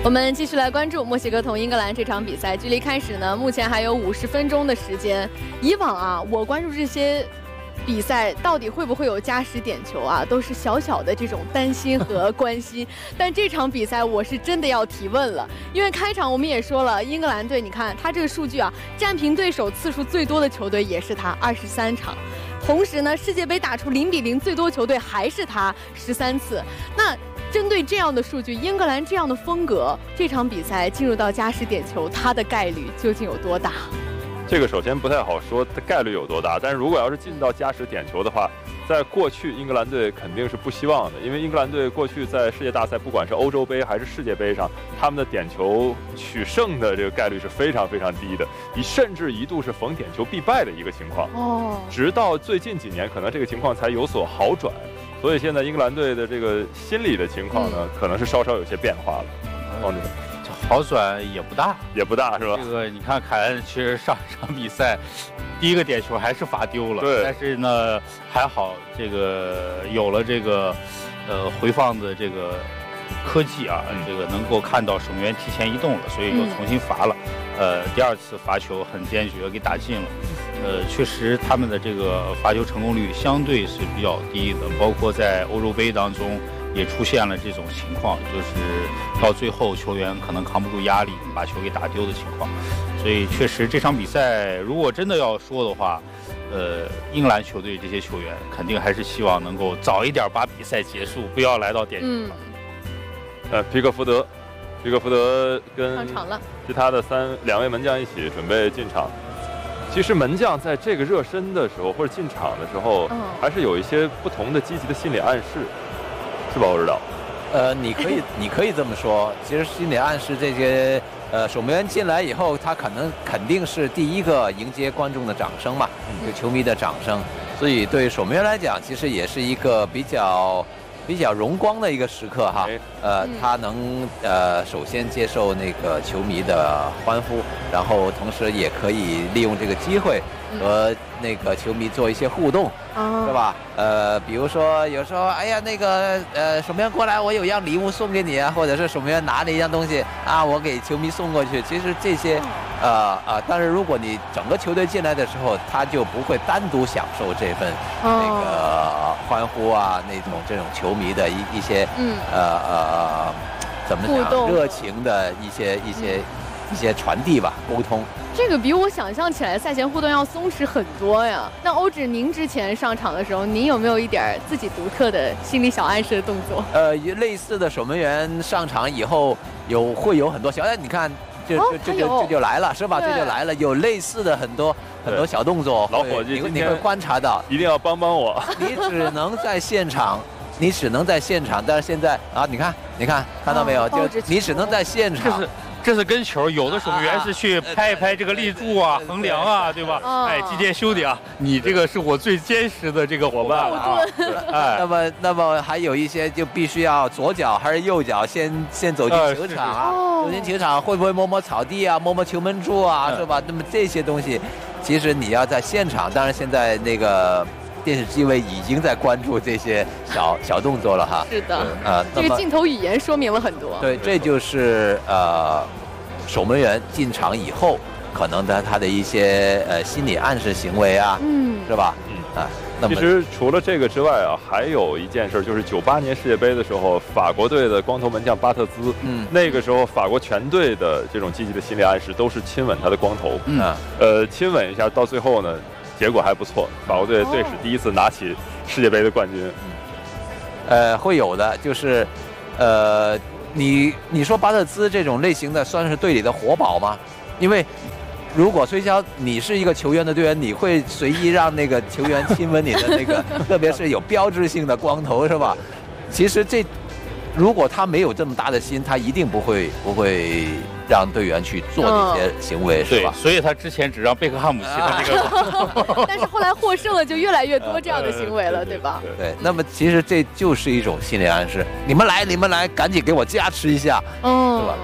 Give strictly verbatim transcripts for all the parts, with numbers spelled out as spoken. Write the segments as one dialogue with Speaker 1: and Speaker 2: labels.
Speaker 1: 我们继续来关注墨西哥同英格兰这场比赛，距离开始呢，目前还有五十分钟的时间。以往啊，我关注这些比赛到底会不会有加时点球啊，都是小小的这种担心和关心。但这场比赛我是真的要提问了，因为开场我们也说了，英格兰队，你看他这个数据啊，战平对手次数最多的球队也是他，二十三场。同时呢，世界杯打出零比零最多球队还是他，十三次。那针对这样的数据，英格兰这样的风格，这场比赛进入到加时点球，它的概率究竟有多大？
Speaker 2: 这个首先不太好说的概率有多大，但是如果要是进到加时点球的话，在过去英格兰队肯定是不希望的，因为英格兰队过去在世界大赛，不管是欧洲杯还是世界杯上，他们的点球取胜的这个概率是非常非常低的，一甚至一度是逢点球必败的一个情况。
Speaker 1: 哦，
Speaker 2: 直到最近几年，可能这个情况才有所好转。所以现在英格兰队的这个心理的情况呢，嗯、可能是稍稍有些变化了。王主任，
Speaker 3: 好转也不大，
Speaker 2: 也不大是吧？
Speaker 3: 这个你看凯恩，其实上场比赛第一个点球还是罚丢了，
Speaker 2: 对。
Speaker 3: 但是呢，还好这个有了这个呃回放的这个科技啊，嗯、这个能够看到守门员提前移动了，所以又重新罚了。嗯、呃，第二次罚球很坚决，给打进了。呃，确实他们的这个罚球成功率相对是比较低的，包括在欧洲杯当中也出现了这种情况，就是到最后球员可能扛不住压力，把球给打丢的情况。所以确实这场比赛如果真的要说的话，呃，英格兰球队这些球员肯定还是希望能够早一点把比赛结束，不要来到点球。
Speaker 1: 嗯。
Speaker 2: 呃，皮克福德，皮克福德跟
Speaker 1: 上场了，
Speaker 2: 其他的三两位门将一起准备进场。其实门将在这个热身的时候或者进场的时候，嗯、还是有一些不同的积极的心理暗示，是吧？我知道。
Speaker 4: 呃，你可以你可以这么说。其实心理暗示这些，呃，守门员进来以后，他可能肯定是第一个迎接观众的掌声嘛，就球迷的掌声。所以对守门员来讲，其实也是一个比较比较荣光的一个时刻哈。呃，他能呃首先接受那个球迷的欢呼，然后同时也可以利用这个机会和那个球迷做一些互动，是吧？呃，比如说有时候，哎呀，那个呃守门员过来，我有一样礼物送给你啊，或者是守门员拿了一样东西啊，我给球迷送过去。其实这些，呃啊，但是如果你整个球队进来的时候，他就不会单独享受这份那个欢呼啊，那种这种球迷的一一些，嗯，呃呃，怎么讲，热情的一些一些一些传递吧，沟通。
Speaker 1: 这个比我想象起来赛前互动要松弛很多呀。那欧指，您之前上场的时候，您有没有一点自己独特的心理小暗示的动作？
Speaker 4: 呃，类似的守门员上场以后有会有很多小，哎，你看，就就这就这就来了，是吧？这就来了，有类似的很多很多小动作，
Speaker 2: 老伙计，
Speaker 4: 你会观察到，
Speaker 2: 一定要帮帮我。
Speaker 4: 你只能在现场。你只能在现场，但是现在啊，你看，你看，看到没有？就你只能在现场。
Speaker 3: 这是跟球，有的守门员是去拍一拍这个立柱啊、横梁啊，对吧？哎，基建兄弟啊，你这个是我最坚实的这个伙伴了啊！
Speaker 4: 哎，那么那么还有一些就必须要左脚还是右脚先先走进球场啊，走进球场会不会摸摸草地啊、摸摸球门柱啊，是吧？那么这些东西，其实你要在现场，当然现在那个。电视机位已经在关注这些小小动作了哈。
Speaker 1: 是的，呃，这个镜头语言说明了很多。
Speaker 4: 对，这就是呃，守门员进场以后可能的他的一些呃心理暗示行为啊，嗯，是吧？嗯啊。
Speaker 2: 其实除了这个之外啊，还有一件事，就是九八年世界杯的时候，法国队的光头门将巴特兹，嗯，那个时候法国全队的这种积极的心理暗示都是亲吻他的光头，嗯，呃，亲吻一下，到最后呢。结果还不错，法国队队史第一次拿起世界杯的冠军。
Speaker 4: 呃，会有的，就是，呃，你你说巴特兹这种类型的算是队里的活宝吗？因为如果崔潇你是一个球员的队员，你会随意让那个球员亲吻你的那个，特别是有标志性的光头，是吧？其实这如果他没有这么大的心，他一定不会不会。让队员去做这些行为，是吧？
Speaker 3: 所以他之前只让贝克汉姆骑他这
Speaker 1: 个，但是后来获胜了，就越来越多这样的行为了，对吧？
Speaker 4: 对。那么其实这就是一种心理暗示，你们来，你们来，赶紧给我加持一下，嗯，是吧？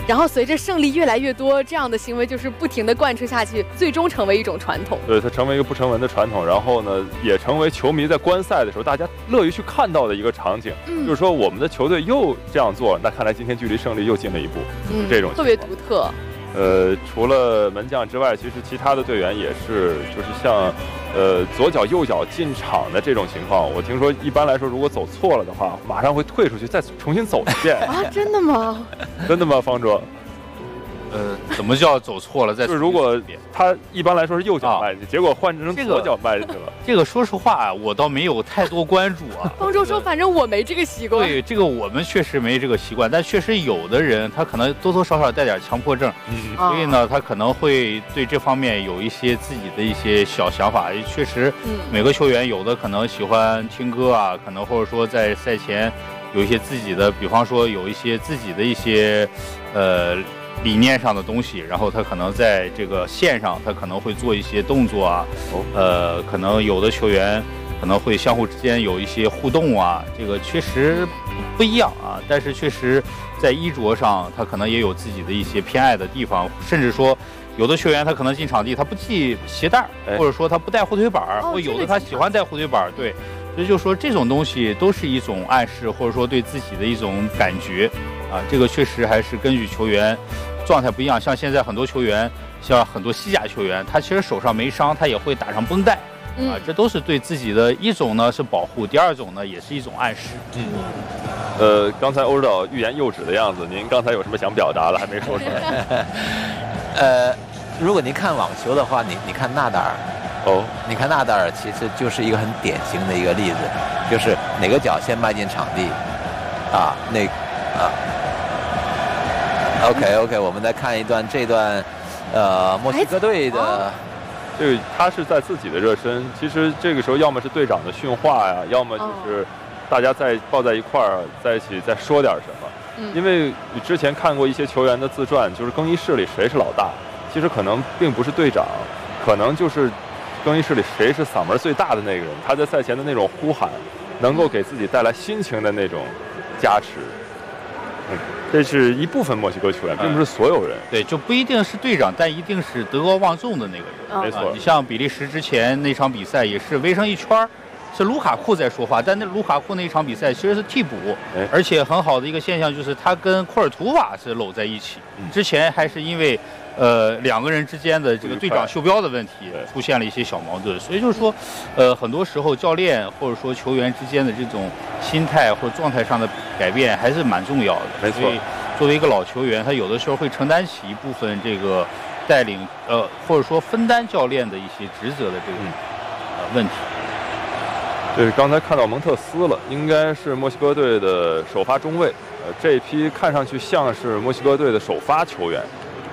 Speaker 1: 然后随着胜利越来越多，这样的行为就是不停的贯彻下去，最终成为一种传统。
Speaker 2: 对，它成为一个不成文的传统，然后呢，也成为球迷在观赛的时候大家乐于去看到的一个场景。嗯，就是说我们的球队又这样做了，那看来今天距离胜利又近了一步。嗯，这种
Speaker 1: 特别独特。
Speaker 2: 呃，除了门将之外，其实其他的队员也是，就是像，呃，左脚右脚进场的这种情况，我听说一般来说，如果走错了的话，马上会退出去，再重新走一遍。
Speaker 1: 啊，真的吗？
Speaker 2: 真的吗，方卓？
Speaker 3: 呃，怎么叫走错了？再
Speaker 2: 就是如果他一般来说是右脚迈进去，结果换成左脚迈进去了。
Speaker 3: 这个说实话，我倒没有太多关注啊。
Speaker 1: 方舟说：“反正我没这个习惯。”
Speaker 3: 对，这个我们确实没这个习惯，但确实有的人他可能多多少少带点强迫症，嗯，所以呢，他可能会对这方面有一些自己的一些小想法。也确实，每个球员有的可能喜欢听歌啊，可能或者说在赛前有一些自己的，比方说有一些自己的一些，呃。理念上的东西，然后他可能在这个线上，他可能会做一些动作啊，呃，可能有的球员可能会相互之间有一些互动啊，这个确实不一样啊。但是确实在衣着上，他可能也有自己的一些偏爱的地方，甚至说有的球员他可能进场地他不系鞋带，或者说他不带护腿板，或有的他喜欢带护腿板，对。所以就说这种东西都是一种暗示，或者说对自己的一种感觉啊，这个确实还是根据球员状态不一样。像现在很多球员，像很多西甲球员，他其实手上没伤，他也会打上绷带，啊，这都是对自己的一种呢是保护，第二种呢也是一种暗示。
Speaker 2: 嗯，呃，刚才欧指导欲言又止的样子，您刚才有什么想表达的还没说出来？
Speaker 4: 呃，如果您看网球的话，你你看纳达尔。哦，你看纳达尔其实就是一个很典型的一个例子，就是哪个脚先迈进场地，啊，那啊 ，OK OK， 我们再看一段这段，呃，墨西哥队的，
Speaker 2: 这个他是在自己的热身，其实这个时候要么是队长的训话呀，要么就是大家再抱在一块儿，在一起再说点什么。因为你之前看过一些球员的自传，就是更衣室里谁是老大，其实可能并不是队长，可能就是。更衣室里谁是嗓门最大的那个人？他在赛前的那种呼喊，能够给自己带来心情的那种加持。嗯，这是一部分墨西哥球员，并不是所有人。
Speaker 3: 嗯、对，就不一定是队长，但一定是德高望重的那个人。
Speaker 2: 没错、啊，
Speaker 3: 你像比利时之前那场比赛，也是围成一圈，是卢卡库在说话，但那卢卡库那一场比赛其实是替补，哎、而且很好的一个现象就是他跟库尔图瓦是搂在一起。嗯、之前还是因为。呃，两个人之间的这个队长袖标的问题出现了一些小矛盾，所以就是说，呃，很多时候教练或者说球员之间的这种心态或者状态上的改变还是蛮重要的。
Speaker 2: 没错，
Speaker 3: 作为一个老球员，他有的时候会承担起一部分这个带领呃或者说分担教练的一些职责的这个、嗯、呃问题。
Speaker 2: 对，刚才看到蒙特斯了，应该是墨西哥队的首发中卫，呃，这一批看上去像是墨西哥队的首发球员。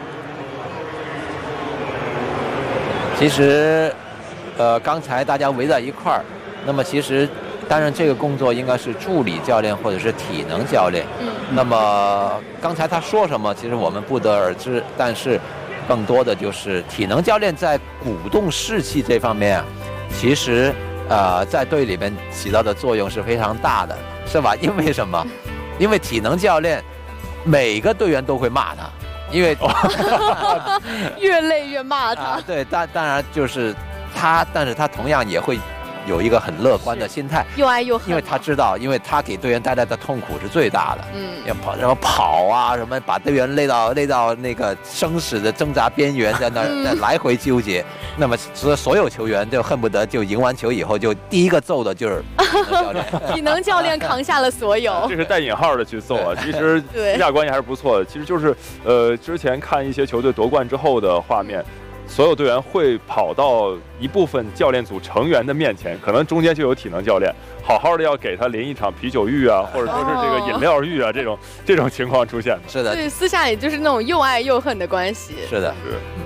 Speaker 4: 其实，呃，刚才大家围在一块儿，那么其实担任这个工作应该是助理教练或者是体能教练。嗯。那么刚才他说什么，其实我们不得而知，但是更多的就是体能教练在鼓动士气这方面啊，其实呃在队里面起到的作用是非常大的，是吧？因为什么？因为体能教练每个队员都会骂他。因为
Speaker 1: 越累越骂他、
Speaker 4: 啊，对，当当然就是他，但是他同样也会有一个很乐观的心态，
Speaker 1: 又爱又恨，
Speaker 4: 因为他知道，因为他给队员带来的痛苦是最大的，嗯，要跑什么跑啊，什么把队员累到累到那个生死的挣扎边缘，在那儿在来回纠结。那么所所有球员就恨不得就赢完球以后就第一个揍的就是体能教练，
Speaker 1: 体能教练扛下了所有，
Speaker 2: 这是带引号的去揍啊。其实私下关系还是不错的。其实就是呃，之前看一些球队夺冠之后的画面。所有队员会跑到一部分教练组成员的面前，可能中间就有体能教练，好好的要给他淋一场啤酒浴啊，或者说是这个饮料浴啊，这种这种情况出现。
Speaker 4: 是的，
Speaker 1: 所以私下也就是那种又爱又恨的关系。
Speaker 4: 是的，
Speaker 2: 是。